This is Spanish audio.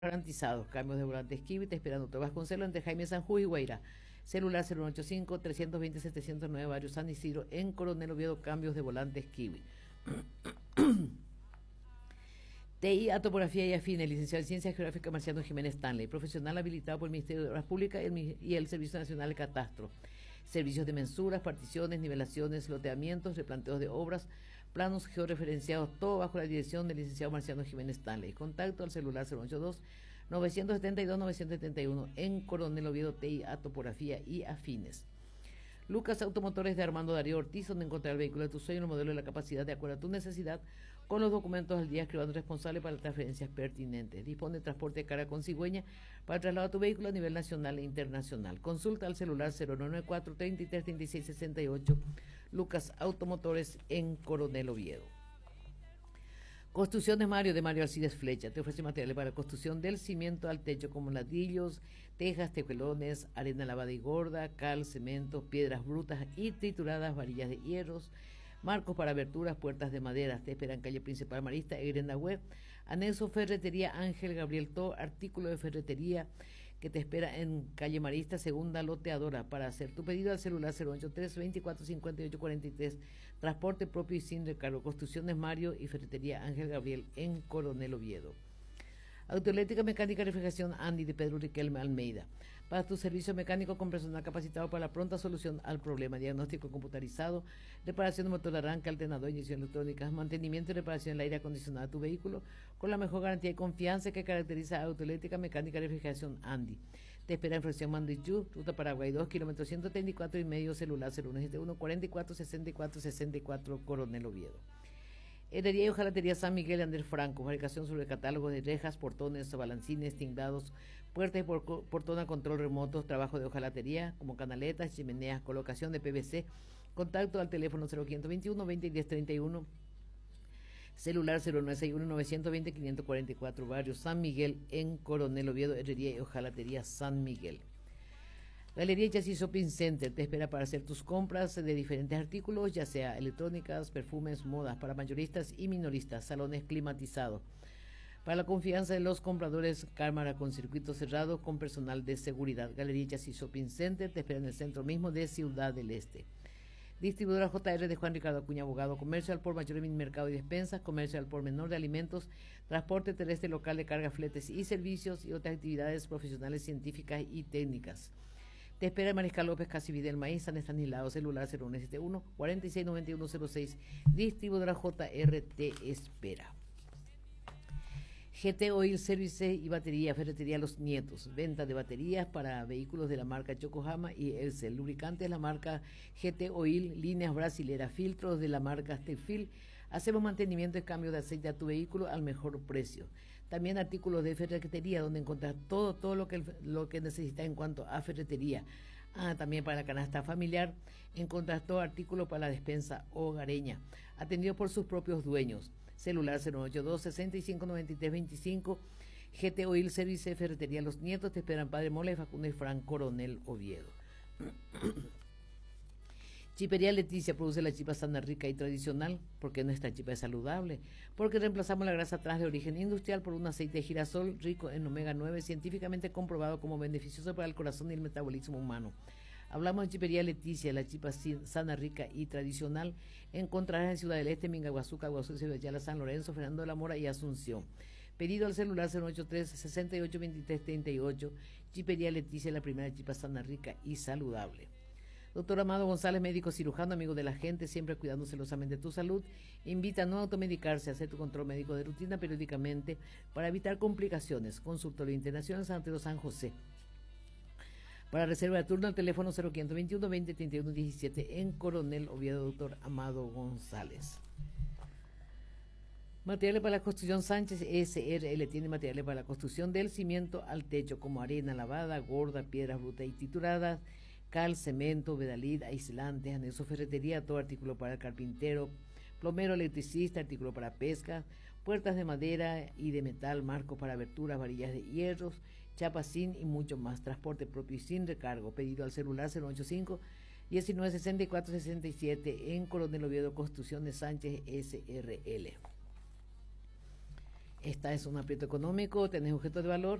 Garantizados, cambios de volantes Kiwi, te esperando Tomás Vasconcelos entre Jaime Sanjurjo y Guaira. Celular 085-320-709, Barrio San Isidro, en Coronel Oviedo, cambios de volantes Kiwi. TI a Topografía y Afines, licenciado en Ciencias Geográficas Marciano Jiménez Stanley, profesional habilitado por el Ministerio de Obras Públicas y el Servicio Nacional de Catastro. Servicios de mensuras, particiones, nivelaciones, loteamientos, replanteos de obras, planos georreferenciados, todo bajo la dirección del licenciado Marciano Jiménez Stanley. Contacto al celular 082-972-971 en Coronel Oviedo, TI a Topografía y Afines. Lucas Automotores de Armando Darío Ortiz, donde encontrar el vehículo de tu sueño, el modelo y la capacidad de acuerdo a tu necesidad, con los documentos al día, escribano responsable para las transferencias pertinentes. Dispone de transporte de carga con cigüeña para trasladar tu vehículo a nivel nacional e internacional. Consulta al celular 0994-333668, Lucas Automotores en Coronel Oviedo. Construcciones Mario de Mario Alcides Flecha. Te ofrece materiales para construcción del cimiento al techo como ladrillos, tejas, tejuelones, arena lavada y gorda, cal, cemento, piedras brutas y trituradas, varillas de hierros, marcos para aberturas, puertas de madera. Te esperan calle Principal Marista, Egrenda Web, anexo Ferretería Ángel Gabriel To, artículo de ferretería que te espera en calle Marista, segunda loteadora. Para hacer tu pedido al celular 083-2458-43, transporte propio y sin recargo. Construcciones Mario y Ferretería Ángel Gabriel en Coronel Oviedo. Autoeléctrica Mecánica y Refrigeración Andy de Pedro Riquelme Almeida. Para tu servicio mecánico con personal capacitado para la pronta solución al problema. Diagnóstico computarizado, reparación de motor de arranque, alternador, inyección electrónica, mantenimiento y reparación del aire acondicionado de tu vehículo con la mejor garantía y confianza que caracteriza a Autoeléctrica Mecánica y Refrigeración Andy. Te espera en Fracción Mandichú, Ruta Paraguay 2, kilómetro 134 y medio, celular 0171 44 64 64, Coronel Oviedo. Herrería y hojalatería San Miguel Andrés Franco, fabricación sobre catálogo de rejas, portones, balancines, tindados, puertas y portón a control remoto, trabajo de hojalatería como canaletas, chimeneas, colocación de PVC. Contacto al teléfono 0521 20 10 31, celular 0961 920 544, barrio San Miguel en Coronel Oviedo. Herrería y hojalatería San Miguel. Galería y Chasis Shopping Center te espera para hacer tus compras de diferentes artículos, ya sea electrónicas, perfumes, modas, para mayoristas y minoristas, salones climatizados. Para la confianza de los compradores, cámara con circuito cerrado con personal de seguridad. Galería y Chasis Shopping Center te espera en el centro mismo de Ciudad del Este. Distribuidora JR de Juan Ricardo Acuña Abogado, comercio al por mayor en mercado y despensas, comercio al por menor de alimentos, transporte terrestre local de carga, fletes y servicios y otras actividades profesionales, científicas y técnicas. Te espera Mariscal López Casivide Maíz, San Estanislao, celular 0171 469106, distribuidora JR te espera. GT Oil Service y Batería, Ferretería Los Nietos, venta de baterías para vehículos de la marca Yokohama y Elcel, lubricantes de la marca GT Oil, líneas brasileras, filtros de la marca Stefil. Hacemos mantenimiento y cambio de aceite a tu vehículo al mejor precio. También artículos de ferretería, donde encontrás todo lo que necesitas en cuanto a ferretería. También para la canasta familiar encontrás todo artículo para la despensa hogareña, atendido por sus propios dueños. Celular 082 65 93 25. GT Oil Service, Ferretería Los Nietos, te esperan Padre Mola y Facundo y Fran, Coronel Oviedo. Chipería Leticia produce la chipa sana, rica y tradicional, porque nuestra chipa es saludable, porque reemplazamos la grasa trans de origen industrial por un aceite de girasol rico en omega 9, científicamente comprobado como beneficioso para el corazón y el metabolismo humano. Hablamos de Chipería Leticia, la chipa sana, rica y tradicional. Encontrarás en Ciudad del Este, Mingaguazú, Caguazú, Ciudad San Lorenzo, Fernando de la Mora y Asunción. Pedido al celular 083 68 23 38. Chipería Leticia, la primera chipa sana, rica y saludable. Doctor Amado González, médico cirujano, amigo de la gente, siempre cuidando celosamente tu salud. Invita a no automedicarse, a hacer tu control médico de rutina periódicamente para evitar complicaciones. Consultorio Internacional San Antonio San José. Para reserva de turno al teléfono 0521 20 31 17 en Coronel Oviedo, doctor Amado González. Materiales para la construcción Sánchez SRL tiene materiales para la construcción del cimiento al techo como arena lavada, gorda, piedras brutas y trituradas, cal, cemento, vedalid, aislante, anexo ferretería, todo artículo para el carpintero, plomero, electricista, artículo para pesca, puertas de madera y de metal, marcos para aberturas, varillas de hierros, chapas sin y mucho más. Transporte propio y sin recargo. Pedido al celular 085 1964 67 en Coronel Oviedo, Construcciones Sánchez SRL. Esta es un aprieto económico, tenés objetos de valor,